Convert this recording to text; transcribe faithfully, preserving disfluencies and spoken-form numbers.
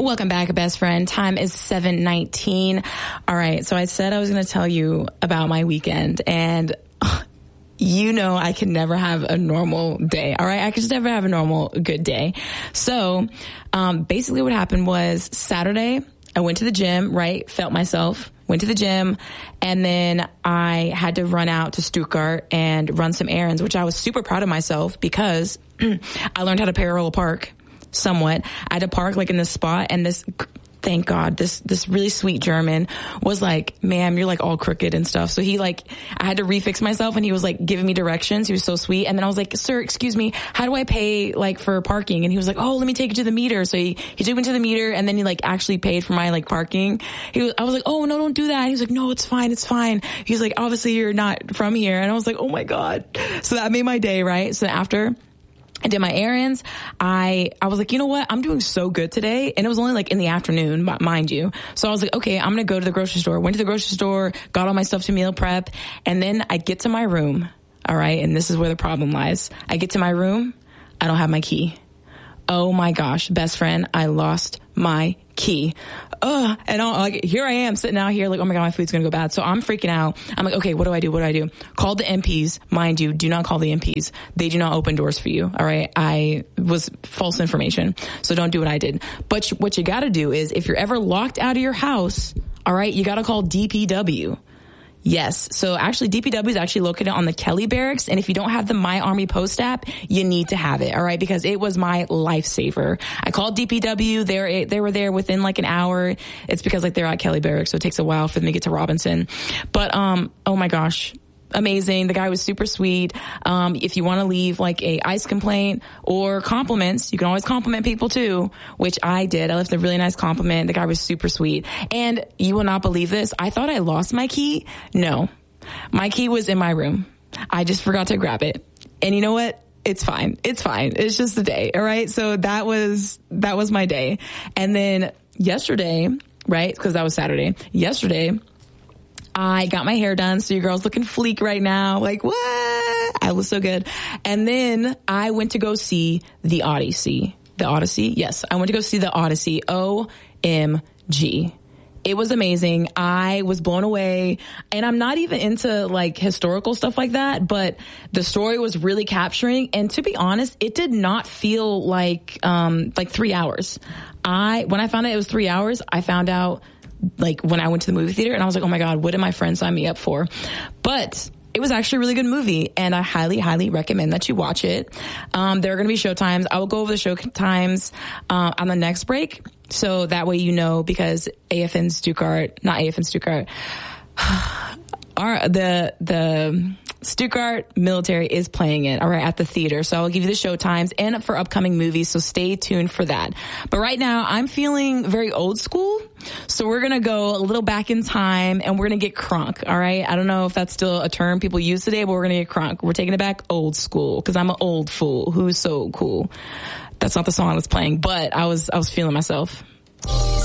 Welcome back, best friend. Time is seven nineteen. All right. So I said I was going to tell you about my weekend, and uh, you know I can never have a normal day. All right. I could just never have a normal good day. So um, basically what happened was Saturday, I went to the gym, right? Felt myself, went to the gym, and then I had to run out to Stuttgart and run some errands, which I was super proud of myself because I learned how to parallel park. Somewhat. I had to park like in this spot, and this, thank God, this, this really sweet German was like, ma'am, you're like all crooked and stuff. So he like, I had to refix myself, and he was like giving me directions. He was so sweet. And then I was like, sir, excuse me, how do I pay like for parking? And he was like, oh, let me take you to the meter. So he, he took me to the meter, and then he like actually paid for my like parking. He was, I was like, oh no, don't do that. And he was like, no, it's fine. It's fine. He's like, obviously you're not from here. And I was like, oh my God. So that made my day, right? So after I did my errands, I, I was like, you know what? I'm doing so good today. And it was only like in the afternoon, mind you. So I was like, okay, I'm going to go to the grocery store. Went to the grocery store, got all my stuff to meal prep. And then I get to my room. All right. And this is where the problem lies. I get to my room. I don't have my key. Oh my gosh, best friend, I lost my key. Ugh. And I'll, like, here I am sitting out here like, oh my God, my food's going to go bad. So I'm freaking out. I'm like, okay, what do I do? What do I do? Call the M Ps. Mind you, do not call the M Ps. They do not open doors for you. All right. I was false information. So don't do what I did. But what you got to do is if you're ever locked out of your house, all right, you got to call D P W. Yes. So actually D P W is actually located on the Kelly Barracks. And if you don't have the My Army Post app, you need to have it. All right. Because it was my lifesaver. I called D P W. They they were there within like an hour. It's because like they're at Kelly Barracks. So it takes a while for them to get to Robinson. But, um, oh my gosh. Amazing. The guy was super sweet. Um, if you want to leave like a ICE complaint or compliments, you can always compliment people too, which I did. I left a really nice compliment. The guy was super sweet. And you will not believe this. I thought I lost my key. No, my key was in my room. I just forgot to grab it. And you know what? It's fine. It's fine. It's just a day. All right. So that was, that was my day. And then yesterday, right? Because that was Saturday. Yesterday, I got my hair done, so your girl's looking fleek right now. Like, what? I was so good. And then I went to go see The Odyssey. The Odyssey? Yes, I went to go see The Odyssey. O M G. It was amazing. I was blown away. And I'm not even into like historical stuff like that, but the story was really capturing. And to be honest, it did not feel like, um, like three hours. I, when I found out it was three hours, I found out like when I went to the movie theater, and I was like, oh my God, what did my friend sign me up for? But it was actually a really good movie, and I highly, highly recommend that you watch it. Um, there are going to be show times. I will go over the show times uh, on the next break, so that way you know, because A F N Stuttgart, not A F N Stuttgart, our, the, the Stuttgart military is playing it, all right, at the theater. So I'll give you the show times and for upcoming movies, so stay tuned for that. But right now, I'm feeling very old school, so we're going to go a little back in time, and we're going to get crunk, all right? I don't know if that's still a term people use today, but we're going to get crunk. We're taking it back old school, because I'm an old fool who's so cool. That's not the song that's playing, but I was I was feeling myself.